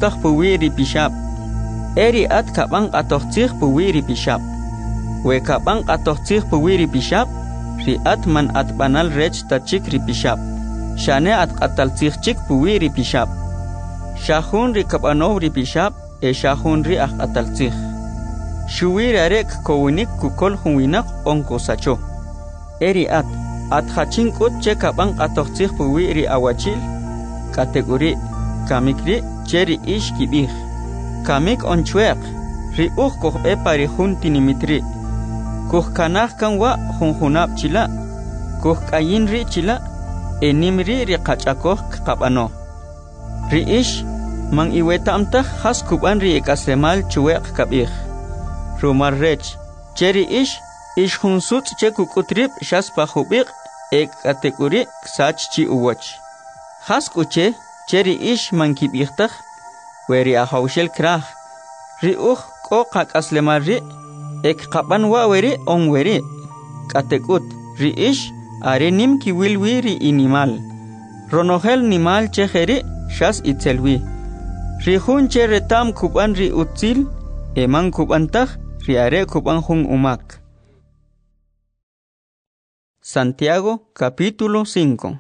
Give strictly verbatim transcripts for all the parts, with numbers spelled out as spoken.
utstah puwi ri pishap. Eri at kabang atohtzih puwi ri pishap. We kabang atohtzih puwi ri pishap, ri at man at banal rech tachik ri pishap. Shane at qataltzih chik puwi ri pishap. Shahun ri kabanov ri pishap, e shahun ri ak ataltzih. Shuwi rarek kowinik kukol huwinak onko sacho. Eri at, at hachin kut che kabang atohtzih puwi ri awachil, kategori, kamikri cheri ish kibih. Kamik onchuek, ri uch koh e pari hun tinimitri. Kuh kanah kan wa hun hunab chila, kuh kayin ri chila, enimri ri kachakoh kabano. Ri ish, mang iweta amtah has kuban ri ekaslemal chuek kabih. Rumar rech, cheri ish, ish hun sut che kukutrip shas pahubik, ek kategori sach chi uwach. Has kuche, cheri ish man kibihtah, weri ahawshel krah. Ri uch ko kak aslemal ri, ek kaban wa weri on weri. Katekut, ri ish, are nim ki wilwi ri inimal. Ronohel nimal cheheri, shas itzelwi. Ri hun che retam kuban ri utzil, eman kubantah, ri are kuban hun umak. Santiago capítulo cinco.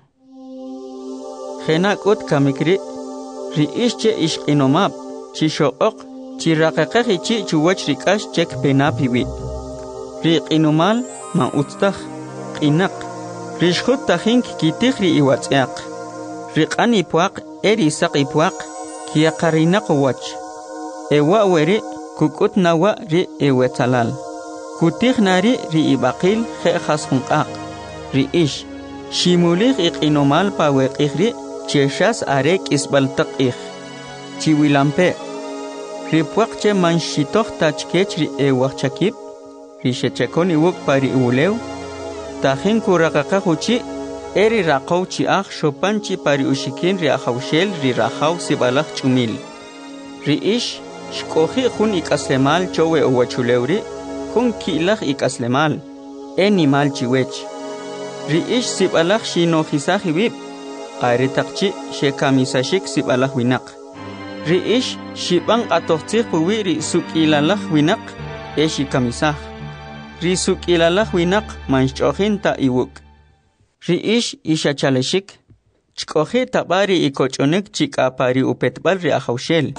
Genakut kamikri, ri ishche ishqinomab, chishook, chirakakahi chi chuwach rikash chek penapiwi. Ri qinomal ma utstah, qinak, rishhut tahink kitih ri iwatziak. Riqan ipuak, eri sak ipuak, kiakarinak wach. Ewa weri, kukut nawa ri ewetalal. Kutih nari ri ibaqil khe khas hunqaq. Ri ish, shimulih iqinomal pa weqihri, cheshas arek isbaltaq ih. Chiwilampe. Ripuak che manshitoh tachkech ri ewachakip. Rishechekon iwuk pari ulew. Tahin kurakaka huchi. Eri raqaw chi akh shopanchi pari ushikin ri akhawshel ri rahaw sibalak chumil. Ri ish, shkohi khun ikaslemal chowe owachulewri. Khun kilakh ikaslemal. Enimal chiwech. Ri ish sibalak shinohisah wib. Ari takchi shekamisashik sibalak winak. Ri ish shibang atohtzih puwi ri sukilalak winak e shikamisah. Ri sukilalak winak manshochin ta iwuk. Ri ish ishachaleshik. Chkohi tabari ikochonek chikapari upetbal ri ahawshel.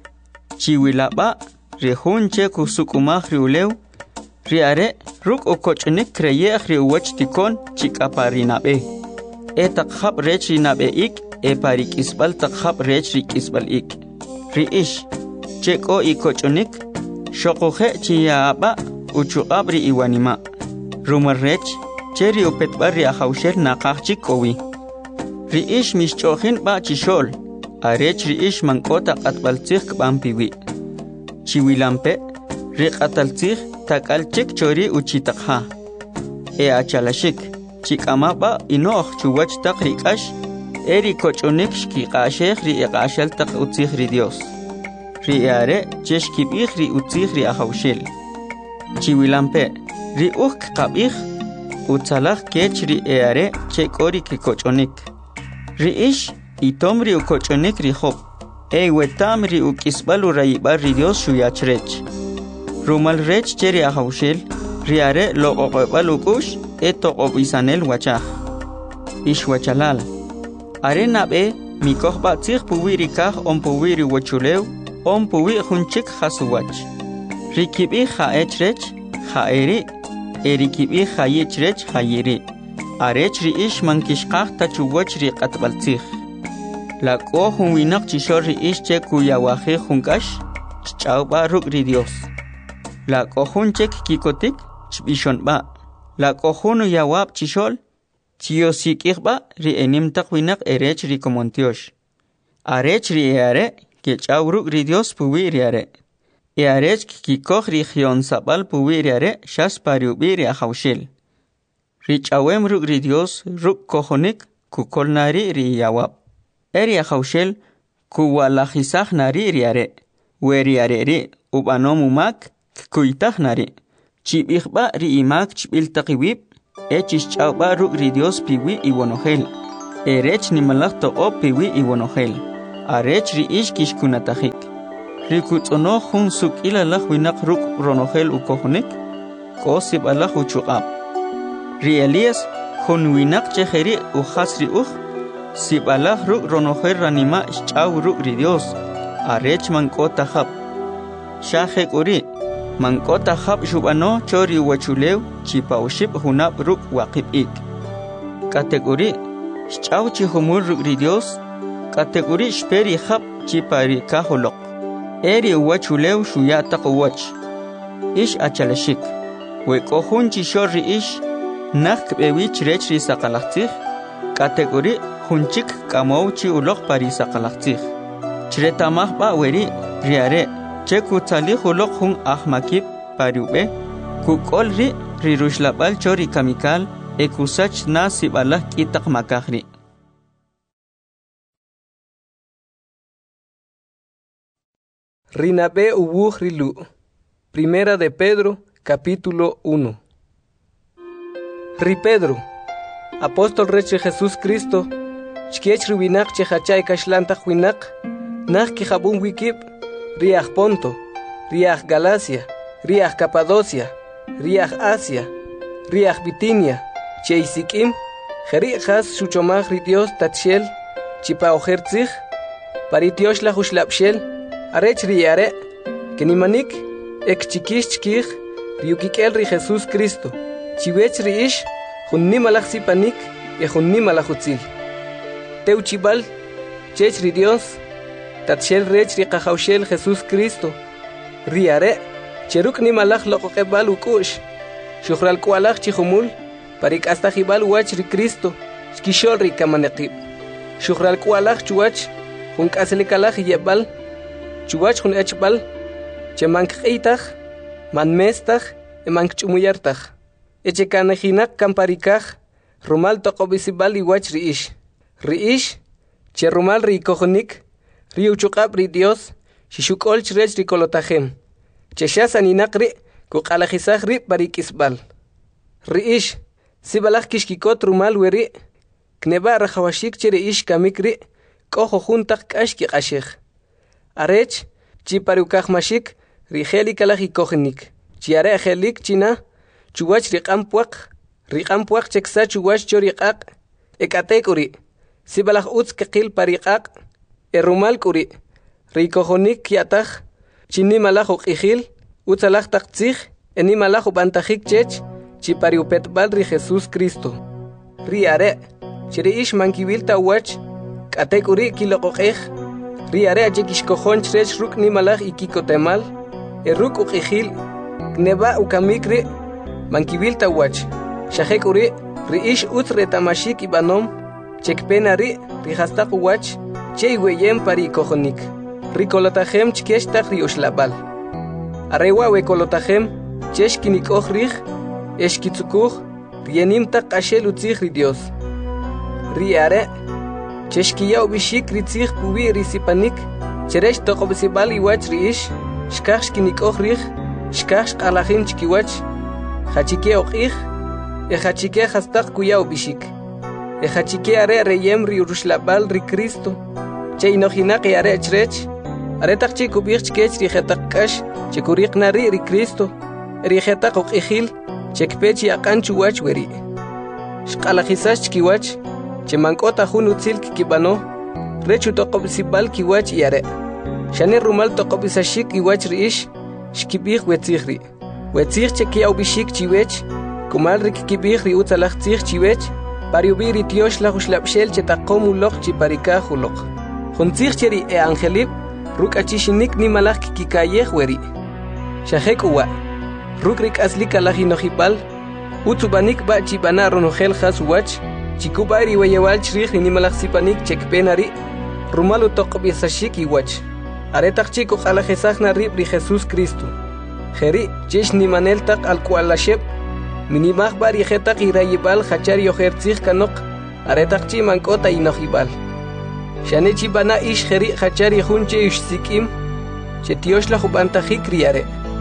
Chiwilaba ri hunche kusukumah ri ulew. Ri are ruk ukochonek kreyeh ri uwach tikon chikapari nabe. E takhab rech ri nabe ik, e pari kisbal takhab rech ri kisbal ik. Ri ish, cheko ikochonik, shokohe chiyaaba, uchuqab ri iwanima. Rumar rech, cheri upetbar ri ahawshel naqaqchik kowi. Ri ish mishchochin ba chishol, arech ri ish mankota qatbaltzih kbampiwi. Chiwilampe, ri qataltzih takalchik chori uchitakha. E achalashik, chikamaba inoh chuwach tak rikash, eri kochonik shkiqasheh ri iqashel tak utzih ri Dios. Ri are cheshkibih ri utzih ri ahawshel. Chiwilampe, ri uch qabih, utzalach kech ri eare chekori ki kochonik. Ri ish, itom ri ukochonik ri hop. E wetam ri ukisbalu raibar ri Dios shuyachrech. Rumal rech cheri ahawshel, ri are lo oqobal ukush, eto obisanel wachah. Ish wachalal. Are nabe, mikoh batzih puwi rikah on puwi ri wachulew, on puwi hunchik khasuwach. Rikibi khaechrech, khaeri, erikibi khayechrech khayeri. Arech ri ish mankishqah tachuwach ri qatbaltzih. La ko hunwinak chishor ri ish che kuyawahi hunkash, chchawba ruk ri Dios. La ko hunchek kikotik, chbishon ba. La ko hunu yawab chishol, chiyosikihba ri enim takwinak erech ri komontiosh. Arech ri eare, ke chawruk ri Dios puwi ri are. Earech kikoh ri khion sabal puwi ri are, shas pariubi ri ahawshel. Ri chawem ruk ri Dios, ruk kohonik, kukol nari ri yawab. Eri ahawshel, kuwalahisah nari ri are. Weri are ri, ubanomumak, kuytah nari. Chibihba ri imak chibil taqiwib, echis chawba ruk ri Dios piwi iwonohel. Erech ni malak to o piwi iwonohel. arech ri ish kishkunatajik. Rikutsono hun suk ilalaj winak ruk ronogel ukohonek, kosib alaj uchuqab. Ri Elías hun winak chejeri ujas ri uj, sib alaj ruk ronogel ranima shchaw ruk ri Dios, arech mankota jab. Shajek uri, mankota jab shubano chori wachulew chipaushib hunab ruk waqib ik. Kategori, shchaw chihumul ruk ri Dios, kategori shperi jab chipari kaholok. Eri wachulew shuyata wach. Ish achalashik. We kohun chishori ish. Nak bewich rechri sakalachtig. Kategori hunchik kamow chi ulok pari sakalachtig. Chretamah ba weri riare. Cheku tali hulok hun ahmakib pariube. Kukol ri rirushlabal chori kamikal. Ekusach nasib Allah kitak makahri. Rinabe ubuj rilu. Primera de Pedro, capítulo uno. Ri Pedro, apóstol reche Jesús Cristo, chkiech riwinak chehachay kashlantak winak, nach kihabun wikib, riach Ponto, riach Galacia, riach Capadocia, riach Asia, riach Bitinia, cheisikim, jeri has shuchomach ri Dios tatshel, chipa ojertzich, paritiosh la hushlapshel, arech riare, que ni manik, ek chikish chikich, riukikel ri Jesús Cristo, chiwech riish, jun ni malach sipanik, e jun ni malachutzil. Teu chibal, chech ri Dios, tatshel rech ri kajaushel Jesús Cristo, riare, cheruk ni malach loqebal ukush, shukhral kualach chihumul, parik hasta jibal wach ri Cristo, skishol ri kamanekib, shukhral kualach chuach, jun kaselikalach yebal, chuwach hun echbal, che mank eitach, man mestach, e mank chumuyartach. Eche kanajinak kamparikach, rumal tokobisibal iwach riish. Riish, che rumal ri kohonik, ri uchukab ri Dios, shishukol chrech ri kolotajem. Che shasaninak ri, kukalajisach ri parikisbal. Riish, sibalach kishkikot rumal weri, kneba rajawashik che riish kamik ri, koho juntak kashki kashech. Arech, chi parukaj mashik, rigeli kalaj ikogenik. Chi are gelik china, chuwach riqampuak, riqampuak cheksa chuwach choriqaq, ekatekuri, sibalaj utz kekil pariqaq, erumal kuri, rikojonik yataj, chini malaj uqijil, utzalaj taqtzij, eni malaj ubantajik chech, chi pariupetbal ri Jesús Cristo. Ri are, chiri ish mankibil tawach, katekuri kiloqoqej, riare achekishkojon chrech ruk ni malaj ikikotemal, e ruk uqijil, kneba ukamikri, mankibil tawach, shajek uri, riish utz retamashik ibanom, chekpena ri, rihastak uwach, che iweyem pari kojonik, rikolotajem chkeshtak rioshlabal. Arewa wekolotajem, cheshkinikoj rij, eshkitzukuj, rienim tak ashel utzij ri Dios. Riare, cheshkiya ubishik ritzich pubi risipanik, cheresh tokobisibal iwach riish, shkach shkinikoj rij, shkach shkalajin chkiwach, hachike oqij, e hachike hastak kuya ubishik, e hachike are reyem ri urushlabal ri Cristo, che inojinak e are chrech, are takchi kubich chkech ri hetak kash, chekurik nari ri Cristo, ri hetak oqijil, chekpechi akan chuwach weri, shkalajisash chkiwach, che mankota hun utzil kikibano, rechu tokobisibal kiwach yare. Shane rumal tokobisashik iwach riish, shkibich wetzihri. Wetzih che kia ubishik chiwech, kumal rikikibich ri utzalach tzih chiwech, pariubiri tiosh la hushlapshel che takomu loch chi parika hulok. Huntzih cheri e angelib, ruk achishinik ni malach kikikayeh weri. Shahek uwa, ruk rik aslik alajinojibal, utzubanik ba chibana ronogel has wach, chikubari wayewal chrij ni malach sipanik chekpenari, rumalu tokobisashik iwach. Aretak chico alajesaj narib ri Jesús Cristo. Jeri, chesh ni manel tak al kualashep, minimach bari jetak irayibal hachar yoherzich kanok, aretak chi mankota inojibal. Shane chibana ish jeri hachar yehunche ish sikim, chetiosh la jubantajik riare.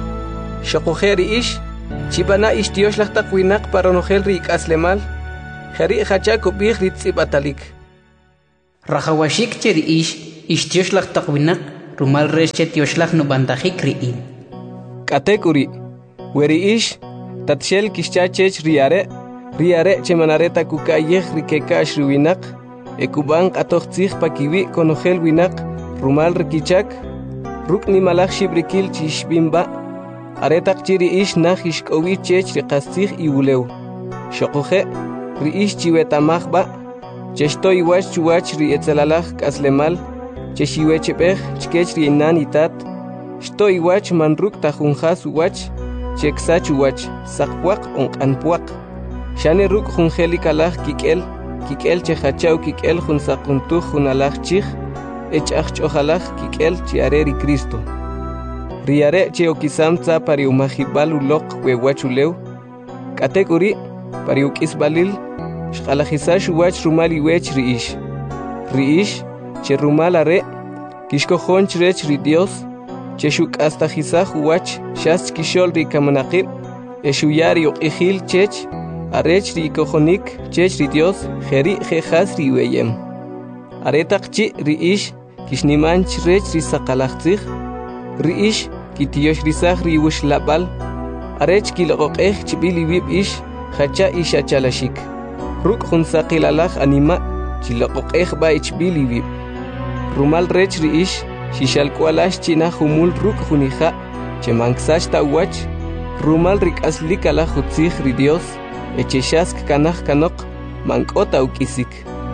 Shokujeri ish, chibana ish tiosh la takwinak paronogel rik aslemal, jeri hachar kubich ritzibatalik. Rajawashik cheri ish, ishtioshlag taqwinak rumal reche tioshlag no bandajik riin. Katekuri, weri ish, tatshel kishchachech riare, riare chemanareta kukayej rikeka shruwinak, ekuban atochtzig pakiwi konogel winak, rumal rikichak, ruk ni malach shibrikil chishbimba, aretak chiri ish nach ishkowi chech rikastig iwuleu. Shokoje, ri ish chiwetamachba, cheshto iwach chuwach ri etzelalach kaslemal, cheshiwechepej chkech ri inan itat, shto iwach manruk tajunjas uwach, cheksach uwach, sakpuak onkanpuak. Shane ruk junjelikalach kikel, kikel chehachau kikel junsakuntuj junalach chich, echach chojalach kikel chiareri Cristo. Riare cheokisam tza pariumajibal ulok wewachuleu, katekuri pariukisbalil, shqalajisash uwach rumal iwech riish. Riish, che rumal are, kishkojon chrech ri Dios, che shuk hasta jisaj uwach, shas kishol ri kamanaqib, eshuyar yoqijil chech, arech ri kojonik, chech ri Dios, jeri jejas ri weyem. Aretak chi riish, kishniman chrech ri sakalachtzig, riish, kitiosh risaj ri wush labal, arech kiloqej chibili wib ish, hacha isha chalashik. Ruk junsaqilalaj anima, chiloqej ba ichbili wib. Rumal rech riish, shishalkualash china humul ruk junija, chemanksash tawach, rumal rikaslikala jutzig ri Dios, echeshask kanaj kanok, mankota ukisik.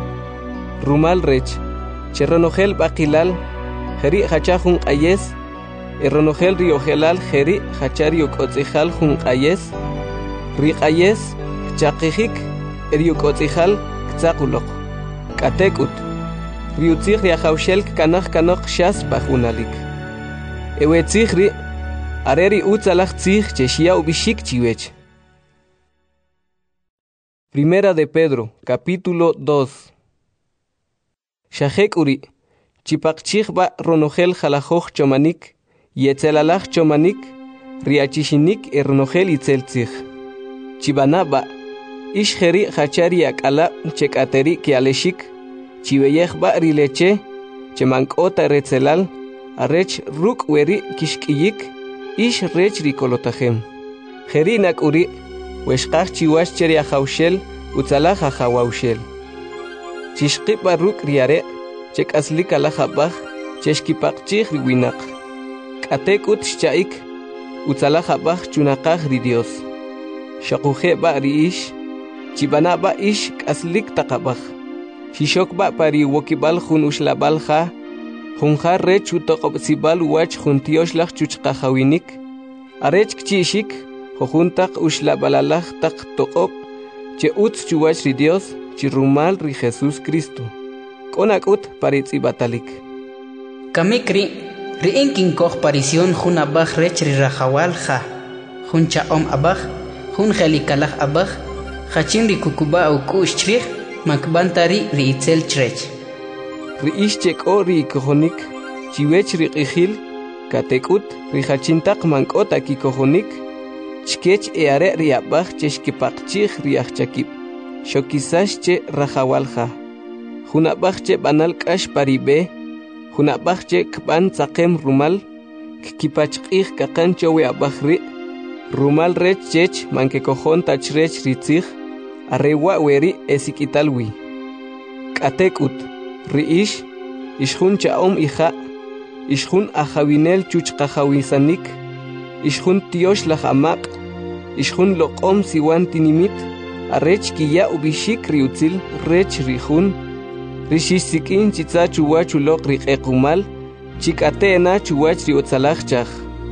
Rumal rech, cheronogel baqilal, jeri hachajun ayes, eronogel riogelal jeri hachari okotzijal jun ayes, riqayes, kchaqijik, eriokotzijal, ktzaqulok, katekut. Riutzig riajaushel kanaj kanok shas bajunalik. Ewetzig ri, areri utzalach tzig cheshia ubishik chiwech. Primera de Pedro, capítulo dos. Shahek uri, chipakchig ba ronogel jalajoj chomanik, yetzelalach chomanik, riachishinik eronogel itzeltzig. Chibana ba, ishjeri hachari akala chekateri kialeshik, chiveyej ba rileche, chemankota retzelal, arech ruk weri kishkiyik, ish rech rikolotajem. Jeri nak uri, weshkaj chiwash cheri ajaushel, utzalaj ajawaushel. Chishqib ba ruk riare, chek aslik alajabaj, cheshkipakchig riwinak. Katekut shchaik, utzalajabaj chunakaj ri Dios. Shakuje ba riish, chibana ba ish kaslik takabaj. Shishok ba pari wokibal jun ushlabal ja, junja rech utokobsibal wach juntioslach chuchkajawinik, arech kchishik, jojuntak ushlabalalaj tak tokob, che utz chuwach ri Dios, chirumal ri Jesus Cristo. Konakut paritzi batalik. Kamikri, ri inkin koch parisión jun abaj rech ri rajawal ja, jun chaom abaj, jun jelikalaj abaj, jachin ri kukuba au kush chrij, makbantari ri itzel chrech. Ri ishchek o ri kojonik, chiwech ri qijil, katekut ri hachintak mankota ki kojonik, chkech eare ri abaj cheshkipakchig ri achchakib, shokisash che rajawalja. Junabaj che banal kash paribe, junabaj che kban tzakem rumal, kipachqig kakan chowe abaj ri, rumal rech chech manke kojon tachrech ritzig, arrewa weri esikitalwi. Katekut, riish, ishjun chaom ija, ishjun ajawinel chuchkajawisanik, ishjun tiosh lajamak, ishjun loqom siwan tinimit, arrech kiya ubishik riutzil rech rijun, rishisikin chitza chuwachulok riqekumal, chikatena chuwach riutzalachchaj.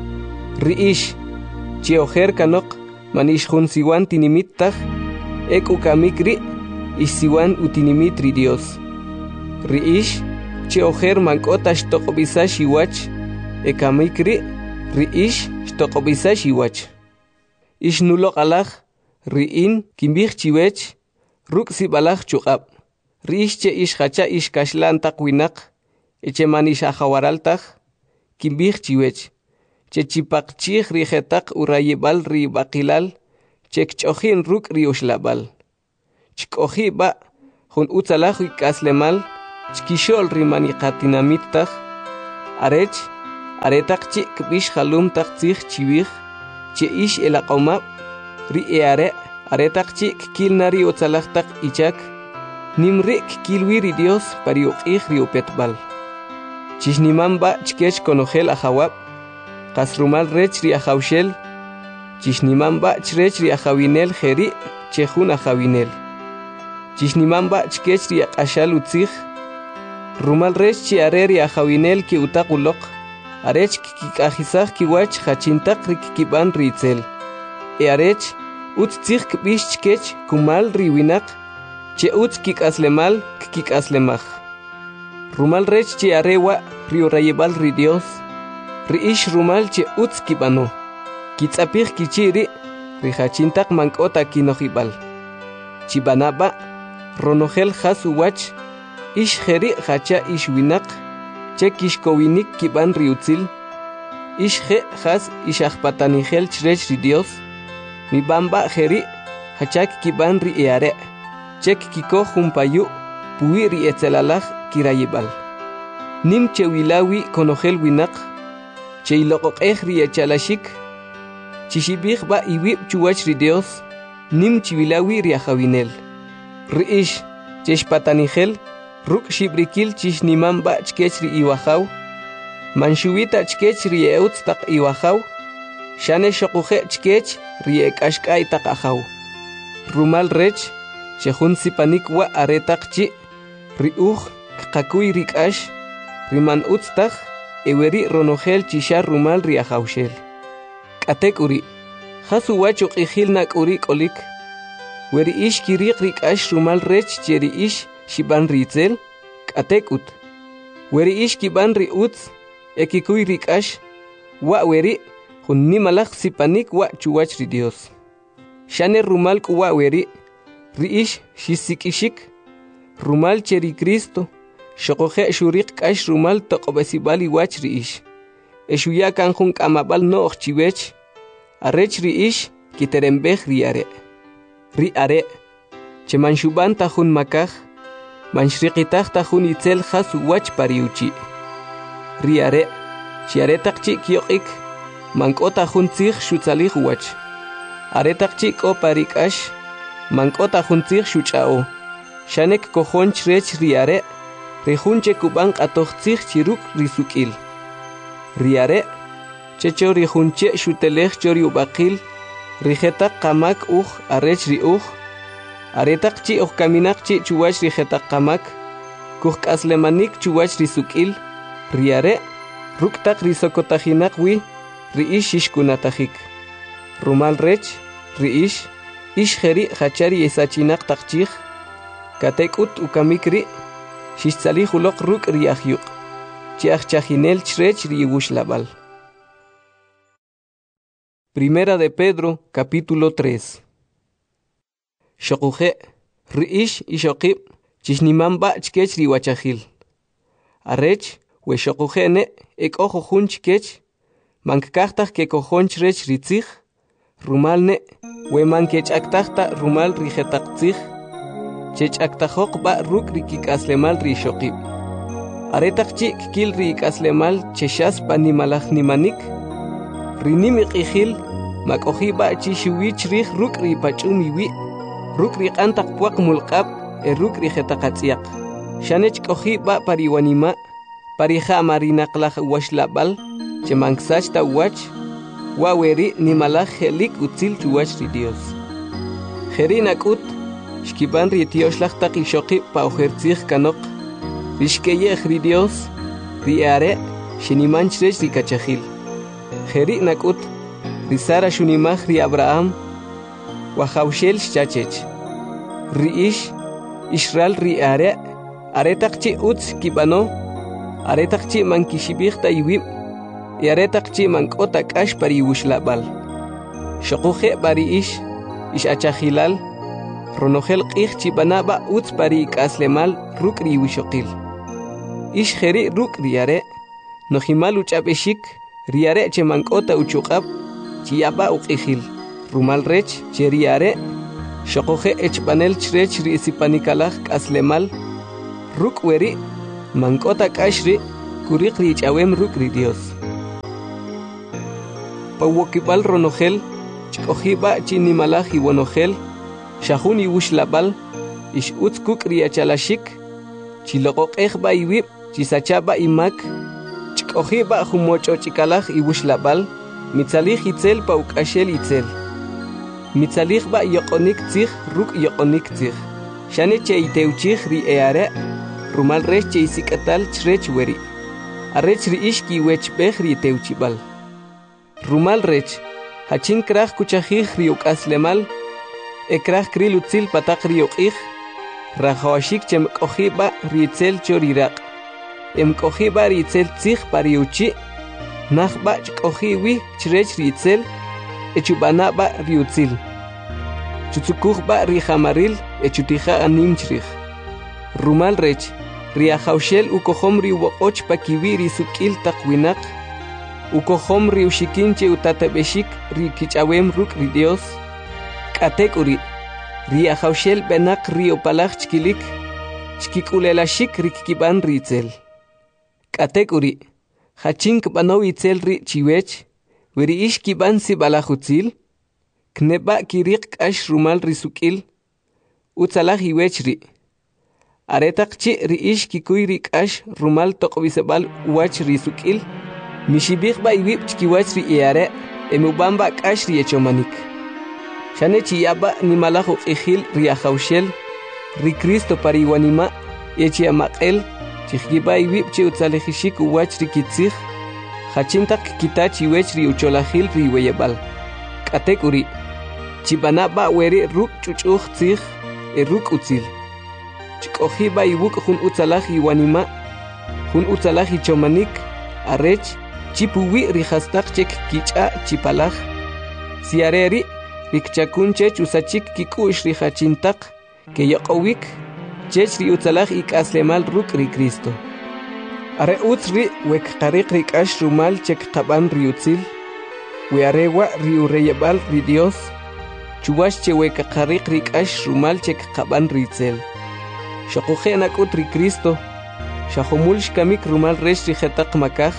Riish, chiojer kanok, manishjun siwan tinimittaj, ek ukamikri, isiwan utinimitri Dios. Riish, chiojer mankota shtokobisa shiwach, ekamikri, riish shtokobisa shiwach. Ish nulok alaj, riin kimbij chiwech, ruk sibalaj chukab. Riish che ish hacha ish kashlan takwinak, eche manish ajawaraltaj, kimbij chiwech. Che chipakchig rijetak urayebal ri bakilal, chek chojin ruk riushlabal. Chkoji ba, jun utzalaj kaslemal, chkishol rimani qatinamit taq arech aretaq chi kbish khalum taq tzij chiwij che ish elaqomab ri eare aretaq chi kilnari otzalaq taq ichak nimri kilwiri Dios pari uqij ri upetbal chishnimamba chkech konojel ajawab qasrumal rech ri ajawshel chishnimamba chrech ri ajawinel jeri chejun ajawinel chishnimamba chkech ri aqashal utzij rumal rech chi areri ajawinel ki utaquloq arech kikajisaj kiwach jachintaq ri kikiban ritzel e arech utz tzij kbish chkech kumal ri winaq che utz kikaslemal kikaslemaj rumal rech chi arewa ri orayebal ri Dios ri ish rumal che utz kibano kitzapij kichiri ri jachintaq mank'ota kinojibal chibanaba ronojel jasu wach ish jeri jacha ish winaq che kishkowinik kiban ri utzil ish je jas ish ajpatanijel chrech ri Dios mi bamba jeri hachak kiban ri eare chek kiko jumpayu puwi ri etzelalaj kirayibal nim che wilawi konojel winaq che iloqoqej ri echalashik chishibij ba iwib chuwach ri Dios nim chiwilawi ri ajawinel ri ish cheshpatanijel ruk shibrikil chishniman ba chkech ri iwajaw manshuwita chkech ri eutz taq iwajaw shane shoquje chkech ri ekashk'ay taq ajaw rumal rech chejun sipanik wa aretaq chi ri uj qakuy ri k'ax riman utz taq eweri ronojel chisha rumal ri ajawshel k'atek uri jasu wach uq'ijil nak'uri k'olik weri ish kiriq ri k'ax rumal rech che ri ish shiban ritzel k'atek ut weri ish kiban ri utz ekikuy ri k'ax wa weri jun nimalaj sipanik wa chuwach ri Dios shane rumal k'uwa weri ri ish shisik'ishik rumal che ri Cristo shoqoje shuriq k'ax rumal toq'ob'esibal iwach ri ish eshuya kan jun k'amab'al no'j chiwech arech ri ish kiterembej ri are ri are che manshuban ta jun makaj manshriqitaj ta jun itzel jasu wach pariuchi ri are chi aretaq chi kyoq'ik mank'ota jun tzij xutzalij wach aretaq chi k'o pari k'ax mank'ota jun tzij xuch'a'o shanek kojon chrech ri are ri jun che kub'an q'atoj tzij chiruk' ri suk'il ri are checho ri jun che xutelej cho ri ub'aqil ri jetaq qamak uj arech ri uj aretaq chi uj kaminaq chi chuwach ri jetaq qamak kuj k'aslemanik chuwach ri suk'il ri are ruk' taq ri sokotajinaq wi ri ish xixkunatajik rumal rech ri ish ish jeri jachari esachinaq taq chij katek'ut ukamik ri xixtzalij uloq ruk' ri ajyuq chi ajchajinel chrech ri iwuxlab'al. Primera de Pedro, capítulo tres. Shoquje, ri ish ishoqib, chishnimamba chkech ri wachajil. Arech, we shoqujene, ek ojo jun chkech, mankaktaj ke kojon chrech ri tzij, rumalne, we mankech aktajta rumal ri jetaq tzij, chech aktajok ba ruk ri kikaslemal ri shoqib. Aretaq chi kikil ri ikaslemal cheshas panimalaj nimanik, rinimi q'ijil mak'oji ba chi xiwich rij ruk' ri pach'um iwi ruk' ri q'antaq puaq mulq'ab e ruk' ri jetaq atz'yaq xanech k'oji ba pariwanima parija marinaqlaj washlab'al che manksach ta wach wa weri nimalaj jelik utzil chuwach ri Dios jeri nak'ut xkiban ri tioxlaj taq ixoqib pa ujertzij kanoq ri xkeyej ri Dios ri are xiniman chrech ri kachajil jeri nak'ut ri Sara xunimaj ri Abraham wajawshel xchachech ri ish Israel ri are aretaq chi utz kib'ano aretaq chi mankixib'ij ta iwib' y aretaq chi mank'ota k'ax par iwuxlab'al xoquje bari ish ish achajilal ronojel q'ij chib'anaba utz pari ik'aslemal ruk' ri iwixoqil ish jeri ruk' ri are nojimal uch'ab'exik ri are che mank'ota uchuq'ab chiyaba uq'ijil rumal rech che ri are xoquje echb'anel chrech ri isipanikalaj k'aslemal ruk' weri mankota kashri kurikri chawem rukri Dios. Pawokibal ronogel, chkohiba chinimalaji wonogel, shahuni wushlabal, ish utskukri achalashik, chilokok ejba iwib, chisachaba imak, chkohiba humocho chikalaj i wushlabal, mitzalij itzel paukashel itzel. Mitzalij ba yokonik tzig, ruk yokonik tzig. Shane che iteuchig ri eare, rumal rech che isikatal chrech weri. Arech ri ishki wech bech ri teuchibal. Rumal rech, hachin krach kuchajig ri ukaslemal, ekrach kri lutzil patak ri ukig, rajawashik chem kohiba ri itzel chorirak. Em kohiba ri itzel tzig pariuchi, nachba chkohiwi chrech ri itzel, echubana ba riutzil. Chutsukuj ba rihamaril, echutija animchrich. Rumal rech, riahaushel ukohom riuoch pakiwi risukil takwinak, ukohom riushikinche utatabeshik rikichawem ruk ri Dios, katekuri, riahaushel benak riopalach chkilik, chkikulelashik rikikiban ritzel. Katekuri, hachink bano itzel ri chiwech, weri ish kiban si balajutzil, kneba kirik ash rumal risukil, utzalaj iwechri. Aretak chi ri ish kikuirik ash rumal tokwisebal wach risukil, mishibik ba iwip chkiwach ri iare, emubamba ash ri echomanik. Shane chiyaba ni malajo ijil ri ajaushel, ri Cristo pariwanima, echi amakel, chihgiba iwip chi utzalejishik wach ri kitzig, hachintak kitachi wech ri ucholajil ri weyebal. Katekuri, chibana ba weri ruk chuchuj tzig, e ruk utzil. Chikohiba iwuk hun utzalaj iwanima, hun utzalaj ichomanik, arech, chipuwi ri hastak chek kicha chipalaj. Siareri, rikchakunchech usachik kikush ri hachintak, ke yokowik, chech ri utzalaj ikaslemal ruk ri Cristo. Are utzri wek karik rik ash rumal chek kaban riutzil, we arewa riureyebal ri Dios, chuwash che wek karik rik ash rumal chek kaban ritzel. Shakuje nakut ri Cristo, shahomul shkamik rumal rech ri jetak makaj,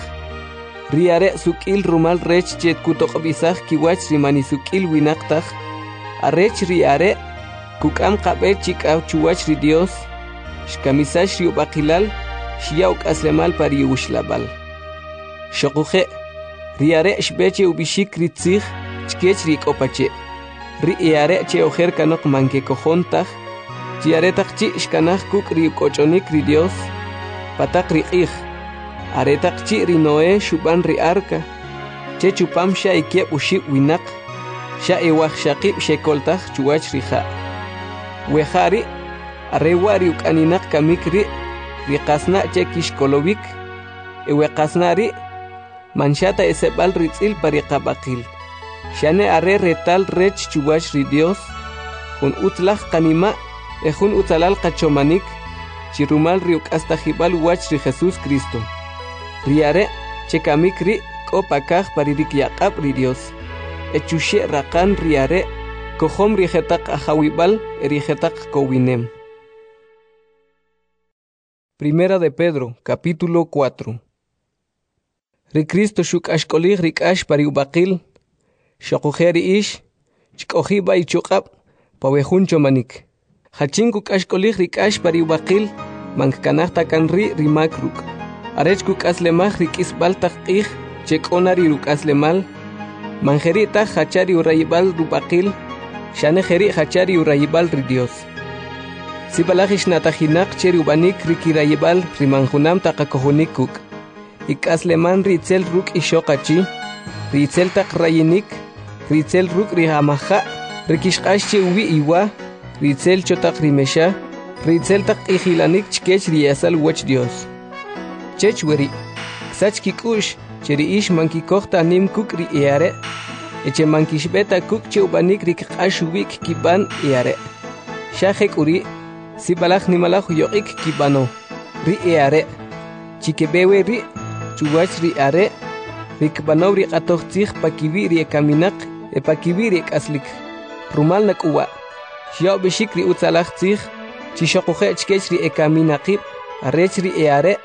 ri are sukil rumal rech chet kutok bisaj kiwach ri mani sukil winaktaj, arech ri are, kukam kabe chik au chuwach ri Dios, shkamisash ri ubakilal, Shiauk aslemal pari ushlabal. Shokuje, riare shbeche ubishik ritzig, chkech rik opache. Ri iare che ojer kanok manke kojontag, chiaretak chi shkanach kuk ri kochonik ri Dios, patak ri ij, aretak chi ri Noé shuban ri arka, che chupam sha ikiep ushib winak, sha ewach shakib shekoltag chuwach ri ha. Wehari, arewa ri ukaninak kamik ri, riqasna chekish kolovik, eweqasnari, manchata esebal ritzil pariqabaqil. Shane are retal rech chuwach ri Dios, hun utlaj kanima, e hun utalal qachomanik, chirumal riuk hasta jibal wach ri Jesús Cristo. Riare, chekamik ri, kopakaj paririk yaqab ri Dios. Echushe raqan riare, kohom rijetak ajawibal, erijetak kowinem. Primera de Pedro, capítulo cuatro. Ri Cristo shuk ashkolig rikash pariubakil, shakujeri ish, chkohiba y chukab, pawehun chomanik. Hachinku ashkolig rikash pariubakil, mankanahta kanri rimakruk. Arechkuk aslemaj rikis baltak ij, chekonari ruk aslemal, manjerita hachari urayibal rubakil, shanejeri hachari urayibal ri Dios. Si balajish natajinak cheri ubanik rikirayibal rimanjunam takakohunikuk. Ikasleman ritzel ruk ishokachi, ritzel tak rayinik, ritzel ruk rihamaja, rikishkashi uwi iwa, ritzel chotak rimesha, ritzel tak ijilanik chkech riyasal wach Dios. Chech weri, ksach kikush, cheri ish mankikohta nim kuk ri eare, eche mankishbeta kuk che ubanik rikikash uwik kiban eare. Shahek uri, si balaj ni malaj yoik kibano, ri eare, chikebewe ri, chuwach ri are, rikbano ri atochtzig pakiwi ri ekaminak, e pakiwi ri ekaslik, rumal nak uwa, shiao beshik ri utzalach tzig, chishokuche chkech ri ekaminakib, arech ri eare,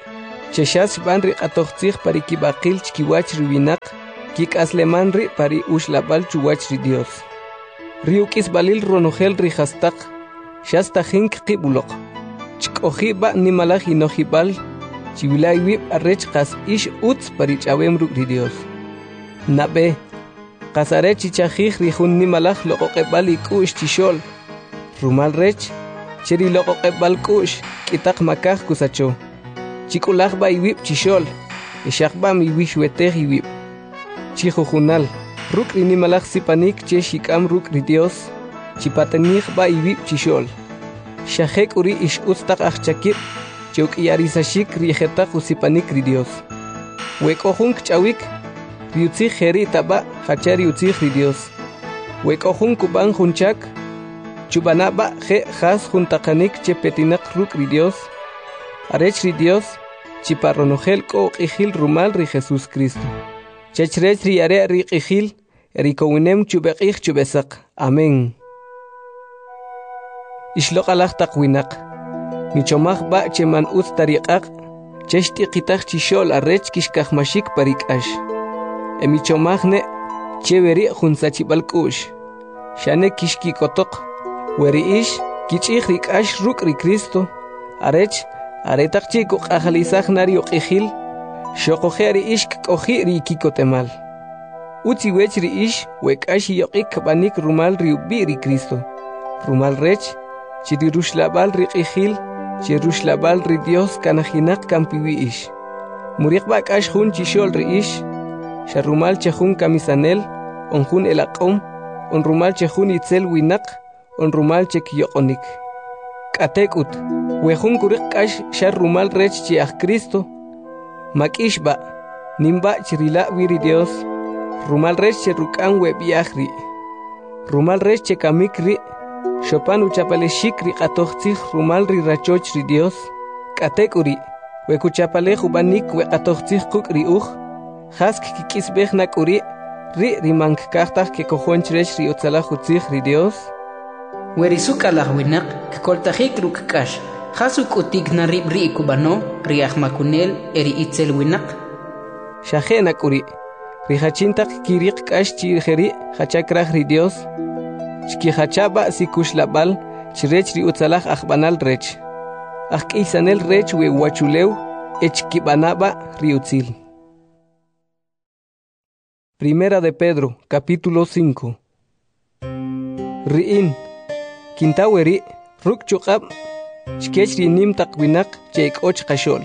cheshas ban ri qatoqtij pari kibaqil chkiwach riwinaq kik'asleman ri pari uxlabal chuwach ri Dios riuk'is balil ronojel ri hastaq shasta jink qibuloq chk'oji ba nimalaj inojibal chiwilay wib arrech qas ish utz pari ch'awem ruk' ri Dios nabe qasare chichajij ri jun nimalaj loqoqebal ik'u'x chixol rumal rech cheri loqoqebal k'u'x k'itaq makaj kusacho chik'ulaj ba iwib chixol ixaq ba miwix wetej iwib chijujunal ruk' ri nimalaj sipanik che xik'am ruk' ri Dios chipatenij ba iwib chixol xajek uri ix utz taq ajchakib che uk'yarisashik ri jetaq usipanik ri Dios wek'ojun kch'awik riutzij jeri taba jacha riutzij ri Dios wek'ojun kub'an junchak chubana ba je jas juntaqanik che petinaq ruk' ri Dios arech ri Dios chiparronojel k'o q'ijil rumal ri Jesús Cristo chechrech ri are ri q'ijil ri kowinem chubeq'ij chubesaq amén ixloq'alaj taq winaq michomaj ba che man utz tariq'aq che xt'iqitaj chixol arrech kixkajmaxik parik'ax emichomaj ne che weri junsachib'al k'u'x xane kixkikotoq weri ix kich'ij ri k'ax ruk' ri Cristo arech aretaq chi kuq'ajalisaj na ri uq'ijil xoqoje ri ix k'oji ri kikotemal utzi wech ri ix wek'ax iyoq'ik kab'anik rumal ri ub'i ri Cristo rumal rech chi ri ruxlab'al ri q'ijil chi ruxlab'al ri Dios kanajinaq kampiwi ix muriq ba k'ax jun chixol ri ix xa rumal che jun kamisanel on jun elaq'om on rumal che jun itzel winaq on rumal che kiyoq'onik k'atek'ut we jun kuriq k'ax xa rumal rech chi aj Cristo mak'ix ba nimba chi rila' wi ri Dios rumal rech che ruk'an we b'iaj ri rumal rech che kamik ri xopan uchapalexik ri q'atojtzij rumal ri rachoch ri Dios k'atek'uri we kuchapalej ub'anik we q'atojtzij quk' ri uj jas kik'isb'ej nak'uri ri ri mankajtaj kekojonch rech ri utzalaj utzij ri Dios werisuk'alaj winaq kkoltajik ruk' k'ax jas uk'utik na rib' ri kub'ano ri ajmakunel eri itzel winaq xaje nak'uri ri jachintaq kiriq k'ax chi jeri jachakraj ri Dios chkijacha ba sikuxlab'al chirech ri utzalaj ajb'anal rech ajk'iysanel rech we wachulew echkib'ana ba ri utzil. Primera de Pedro, capítulo cinco. Ri'in, kintaweri, ruk chuqab, chkech ri nim taq winaq che ik'och qashol.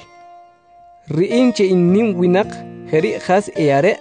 Ri'in che in nim winaq, jeri jas eare.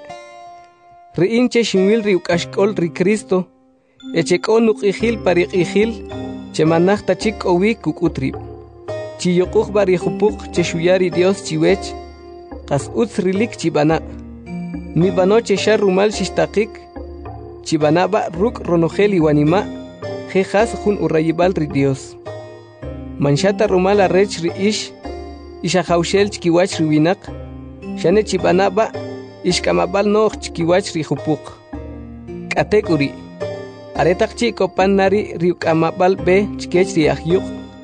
Ri'in che shinwil ri uk'ashk'ol ri Cristo, eche k'o nuq'ijil pariq'ijil, che manaj tachik owi kuk'utrib. Chi yoquj bari jupuq che shuyari Dios chiwech, qas utz rilik chibana. Mi banoche xa rumal xixtaqik chibanaba ruk ronojel iwanima jejas jun urayibal ri Dios manchata rumal arrech ri ish ishajaushel chkiwach ri winaq xane chibanaba ishkamabal noj chkiwach ri jupuq k'atek'uri aretaq chi kopan nari ri uk'amabal be chkech ri ajyuq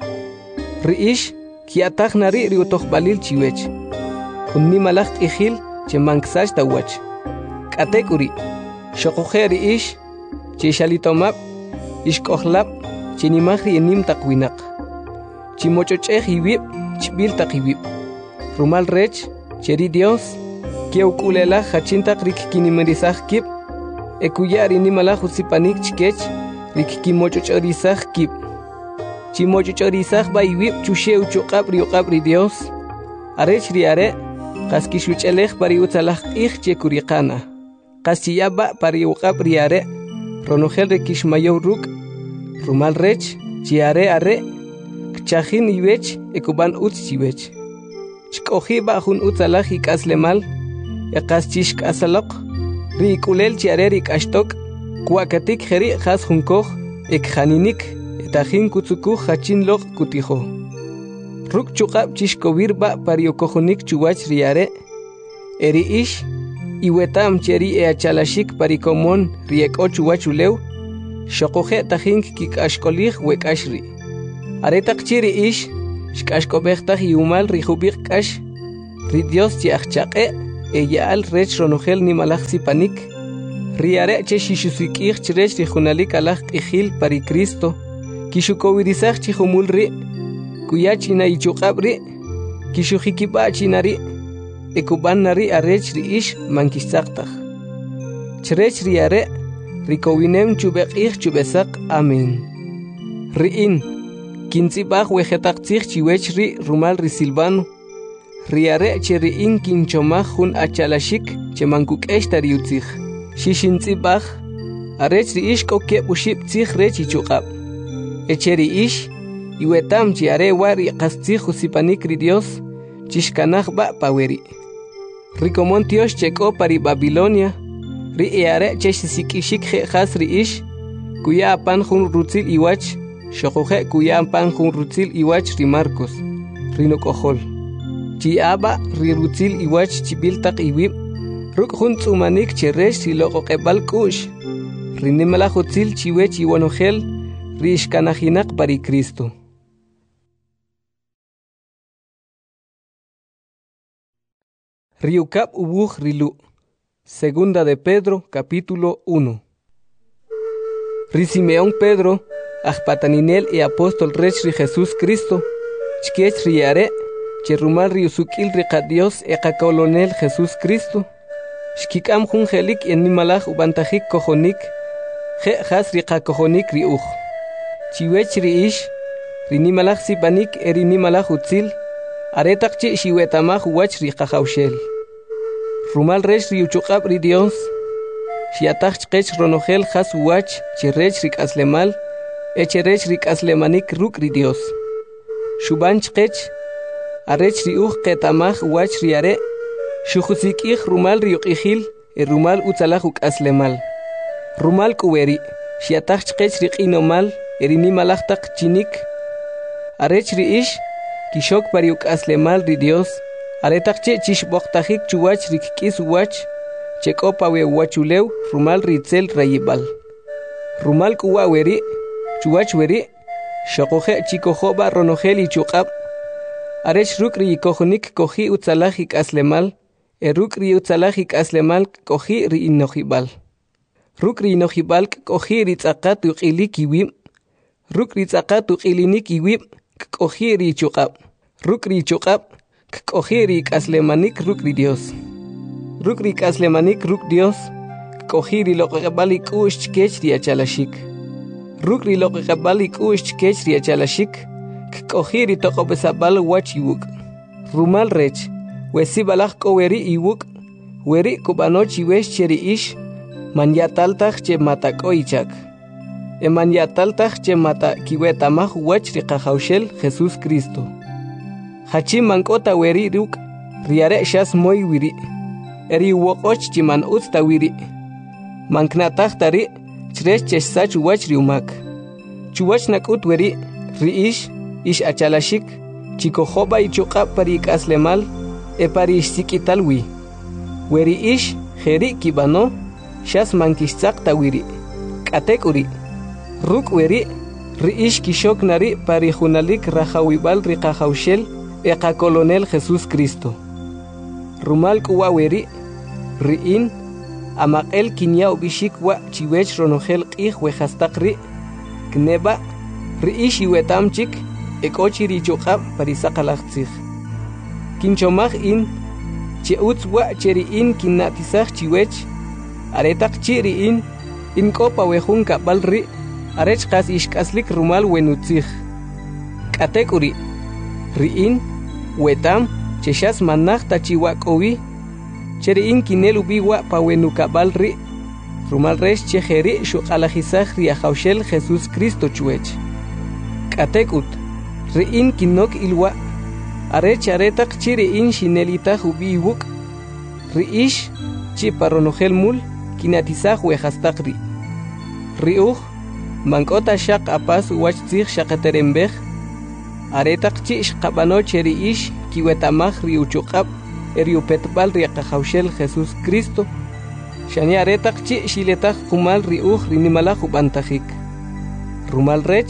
ri ish kiataj nari ri utojbalil chiwech jun nimalaj t'ijil che manksash tawach k'atek'uri xoqoje ri ix che xalitomab ixk'ojlab che nimaj ri enim taq winaq chi moch'och'ej iwib chb'il taq iwib rumal rech che ri Dios ke uk'ulelaj jachin taq ri kikinimerisaj kib ekuya ri nimalaj usipanik chkech ri kikimoch'och'orisaj kib chi moch'och'orisaj ba iwib chuxe uchuq'ab ri uq'ab ri Dios arech ri are qas kixuch'elej pari utzalaj q'ij che kuriqana qas chiyaba pari uq'ab ri are ronojel ri kixmayow ruk' rumal rech chi are are kchajin iwech ekuban utz chiwech chk'oji ba jun utzalaj ik'aslemal e qas chixk'asaloq ri ik'ulel chi are ri k'axtok kuakatik jeri jas junkoj ekjaninik etajin kutzukuj jachin loq kutijo ruk chuqab chixkowir ba pari ukojonik chuwach ri are eri ish iwetam cheri e achalashik pari komon ri ek'o chuwach ulew xoqoje tajin kik'axkolij wek'ax ri aretaq chi ri ish xk'axk'ob'ej taj iumal ri jub'iq k'ax ri Dios chi achchaqe e yaal rech ronogel ni malach sipanik riare che shishusikich chrech ri junalik alach qihil pari Cristo kishukowirisach chi humul ri kuyachina ichuqabri kishuhikiba chinari ekuban nari arech ri ish mankisaqtaq chrech riare rikowinem chubeqih chubesaq amen riin kintzibaj wejetaqtzij chiwech ri rumal ri Silvano riare che riin kinchomaj jun achalashik che mankuk'ex tariutzij shishintzibaj arech ri ish kokkebushib tzij rech ichuqab echeri ish iwetam chi are wari qastzij usipanik ri Dios chishkanaj ba paweri rikomon Dios cheko pari Babilonia ri eare che sisikishik khas ri ish kuya pan jun rutzil iwach shoqoje kuya pan jun rutzil iwach ri Marcos rino kohol chi aba ri rutzil iwach chibiltaq iwib ruk jun tsumanik cheresh si loqo qebal kush rinimala jutzil chiwech iwanogel ri ishkanajinaq pari Cristo. Riukap ubuj rilu. Segunda de Pedro, capítulo uno. Ri Simeón Pedro, ajpataninel e apóstol rech ri Jesús Cristo, chkech riare, cherumal riusukil riqa Dios e qakolonel Jesús Cristo, shkikam jun jelik en nimalaj ubantajik kojonik, je jas riqa kojonik riuj. Chiwech ri ish, ri nimalaj sipanik e ri nimalaj utzil, aretak chi shiwetamaj wach riqa jaushel. Rumal rech riuchuqab ri Dios, shiataj chqech ronogel jas wach chirech rik aslemal, echerech rik aslemanik ruk ri Dios. Shuban chqech, arech riuj qetamaj wach riare, shujusikij rumal riuqijil e rumal utzalaj uk aslemal. Rumal kuweri, shiataj chqech riqinomal erini malajtaq chinik, arech ri ish, kishok pari uk aslemal ri Dios, aretak che chishboqtajik chuwach rikkis wach chekopa we wachulew rumal ritzel rayibal rumal kuwa weri chuwach weri shoqoje chikojoba ronogel ichuqab arech rukri kojonik koji utzalajik aslemal e rukri utzalajik aslemal koji ri inojibal rukri inojibal koji ritzaqat uqilik iwib rukri tzaqat uqilinik iwib koji ri chuqab rukri chuqab Kojiri kaslemanik ruk ri Dios. Rukri kaslemanik ruk Dios. Kojiri loqebalik ush chkech ri achalashik. Rukri loqebalik ush chkech ri achalashik. Kojiri toqobesabal wach iwuk. Rumal rech. Wesibalaj koweri iwuk. Weri kubanoch iwesh cheri ish. Manyataltaj che matako ichak. E manyataltaj che mata kiwetamaj wach ri qajaushel Jesús Cristo. Hachi mankota weri ruk, riare shas moy wiri. Eri wokoch chiman utsta wiri. Manknatach tari, chresh chesach wach riumak. Chuwach nakut weri, riish, ish achalashik, chikojoba ichuqa pari aslemal, e pari sikitalwi. Weri ish, jeri kibano, shas mankishtzak tawiri. Katekuri. Ruk weri, riish kishok nari pari junalik rajawibal riqajaushel, Eqa colonel Jesús Cristo. Rumal kuwa weri, riin, amaqel kinyao bishik wa chiwech ronogel qih wejastaqri, kneba, riish iwetamchik, ekochi richuqab parisaqalaqtzij. Kinchomaj in, cheutz wa cheriin kinnatisaj chiwech, aretaq chiriin, in kopa wejun kabalri, arech qas ishkaslik rumal wenutzij. Katekuri, riin, wetam cheshas manaj tachiwakowi cheriin kinel ubiwa pawenukabalri rumal resh chejeri shuqalajisaj riajaushel Jesús Cristo chuech katekut riin kinok ilwa arech aretaq chiriin shinelitaj ubiwuk riish chiparonogel mul kinatisaj wejastaqri riuj mankota shaq apas wachtzij shaqeterembej aretak chish qabano cheri ish kiwetamaj riuchuqab eriupetbal riaqajaushel Jesús Cristo shani aretak chi shiletaj kumal riuj rinimalaj ubantajik rumal rech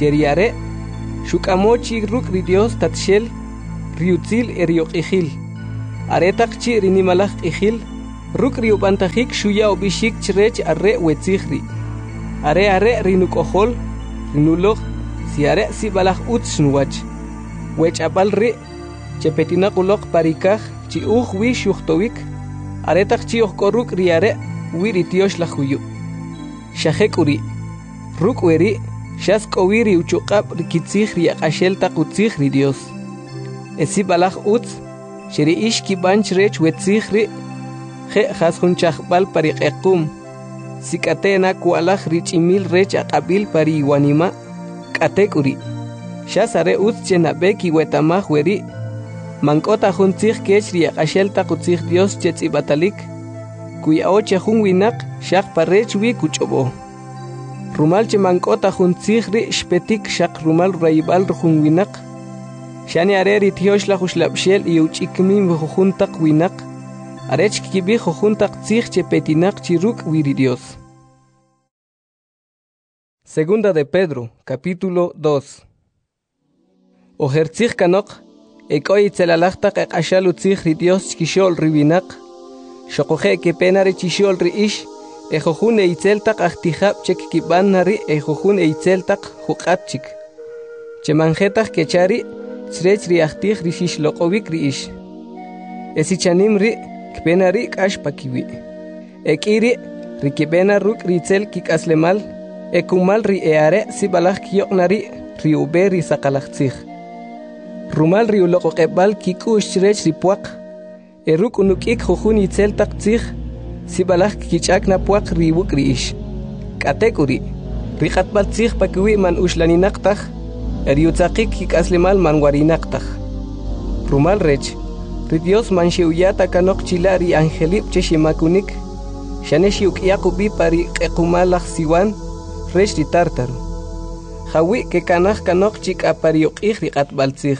cheriare shukamo chi ruk ri Dios tatshel riutzil erioqijil Aretak chi rinimalak ihil, ruk riubantajik shuya obishik chrech arre wetzihri. Are are rinukohol, rinulog, si are si balak utsnuwach. Wech apal ri, chepetinakulok parikaj, chi uj wi shuhtowik, aretak chi ohkoruk riare, wiri tiosh la huyu. Shahekuri, ruk weri, shaskowiri uchukap rikitzih riakashel takutzih ri Dios. Esi balak utz, sheri ishki banch rech wetzih ri, je jashun chahbal parik ekum, sikatena kualaj rich imil rech akabil pari iwanima, katekuri. Shasare utz chenabeki wetamah weri, mankota juntzih kech riakashel takutzih Dios chetz ibatalik, kuya oche jun winak shak parech wi kuchobo. Rumal che mankota juntzih ri shpetik shak rumal raibal jun winak, shani areri tiosh la huslapshel y uchikmim juntak winak, arech kibi juntak tzih che petinak chiruk wiri Dios. Segunda de Pedro, capítulo dos. Ojertzih kanok, ekoi tzelalachtak ek ashalu tzih ri Dios chkishol ribinak, shokoje ke penare chishol ri ish, ejojun eitzeltak achtihab chek kibanari ejojun eitzeltak hukatchik. Chemanjetak kechari, tzrech ri achtih ri shishlokovik ri ish. Esichanim ri, kpenari kash pakiwi. Ekiri, ri kibena ruk ri tzel kikaslemal, ekumal ri eare si balach kiyoknari ri uberi sakalachtzih. Rumal ri ulokokebal kikush tzrech ri puak, eruk unukik jojun itzel taktzih, si balach kichakna puak ri wuk ri ish. Katekuri, ri katbal tzih pakiwi man ushlaninaktaj, eriutzakik kikaslemal man warinaktaj. Rumal rech, ri Dios man shiuyata kanok chila ri angelip che shimakunik, shane shiukiakubi pari kekumalach siwan, rech ri tartaru. Jawi ke kanach kanok chik apariokih ri katbal tzih.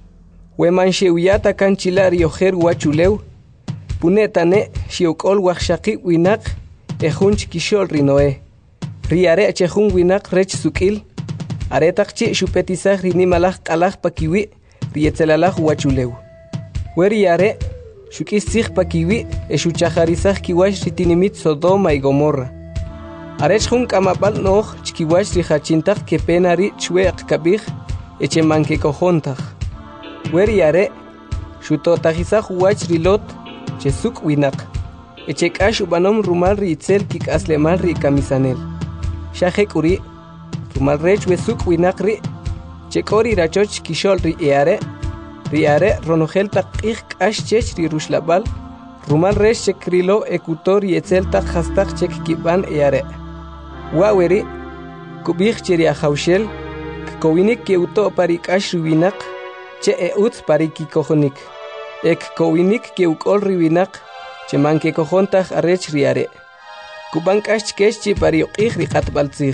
Weman shiuyata kan chila ri ojer wachulew, punetane shiukol wachshaki winak, ejun chikishol ri Noé. Ri are chejun winak rech sukil, aretak chi shupetizaj ri nimalaj kalaj pakiwi, ri etzelalaj wachulew. Weri are, shukistzih pakiwi, eshuchajarizaj kiwash ri tinimit Sodoma y Gomorra. Arech jun kamapal nooj chkiwash ri hachintaj ke penari chweak kabij, echeman ke kojontaj. Weri are, shutotajizaj wach ri Lot, chesuk winak. Echekash ubanom rumal ri itzel kik aslemal ri kamisanel. Shahek uri, rumal rech wesuk winak ri, chekori rachoch kishol ri eare, ri are ronogel takik kash chech ri rushlabal, rumal rech chekrilo ekutor y etzel tak hastak chek kiban eare. Waweri, kubich cheri ahaushel, kowinik ke uto parikash riwinak, che e utz pariki kojonik. Ek kowinik ke ukol riwinak, che manke kojontaj arech riare. Kubankash chkesh pariokih ri katbaltzih.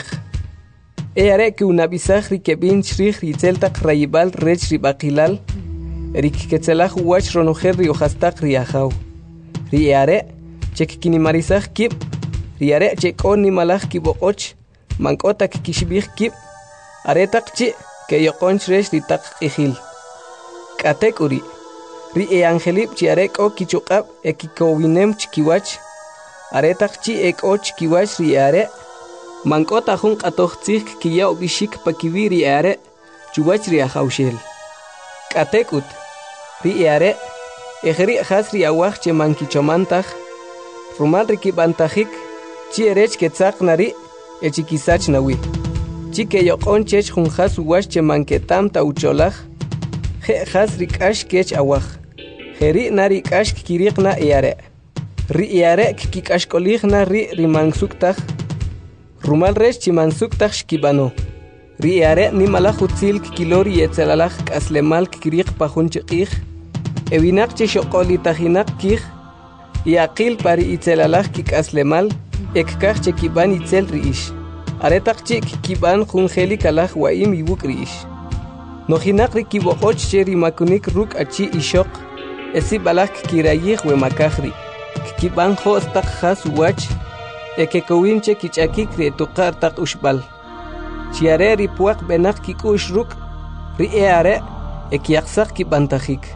Eare ke unabizaj ri kebin chrij ri tzeltak rayibal rech ri bakilal, erik ketzelaj wach ronojer ri ojastak ri ahau. Ri eare, chek kinimarizaj kib, ri are chek oni malaj kibokoch, mankotak kishbih kib, aretak chi ke yokonch rech ri tak ihil. Katek uri, ri e angelip chi arek o kichukab e kikowinem chkiwach, aretak chi ek o chkiwach ri are, mankota jun katochtzik kiya obishik pakiwi ri are, chuwach ri ahaushel. Katek ut, ri e are, ejeri has ri awach che mankichomantaj, rumal ri kibantajik, chi erech ketzak nari, e chikisach nawi. Chi ke yokon chech jun has uwash che manketam ta ucholaj, je has ri kash kech awach. Jeri nari kash kirikna eare. Ri eare kikashkolijna ri rimansuktaj. Rumal rech chimansuktaj shkibano. Ri eare ni malajutzil kilori etzelalaj kaslemal kirik pajun chikij. Ewinak che shokolitajinak kij. Iaqil pari itzelalaj kikaslemal. Ekkaj che kiban itzel ri ish. Aretak che kiban jungeli kalaj waim ibuk ri ish. Nojinak ri kibokoch che rimakunik ruk achi ishok. Esi balak kirayih we makahri. Kiban hostak has wach. Eke kowinche kichakik re tukar tak ushbal. Chiare ri puak benak kiku ushruk. Ri eare ekiaksak kibantajik.